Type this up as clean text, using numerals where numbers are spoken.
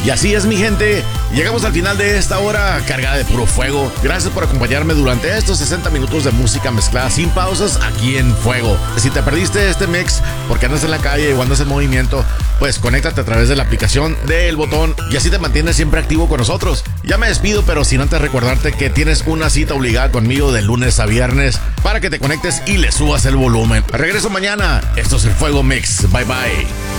Y así es, mi gente, llegamos al final de esta hora cargada de puro fuego. Gracias por acompañarme durante estos 60 minutos de música mezclada sin pausas aquí en Fuego. Si te perdiste este mix porque andas en la calle o andas en movimiento, pues conéctate a través de la aplicación del Botón y así te mantienes siempre activo con nosotros. Ya me despido, pero sin antes recordarte que tienes una cita obligada conmigo de lunes a viernes para que te conectes y le subas el volumen. Regreso mañana. Esto es el Fuego Mix. Bye bye.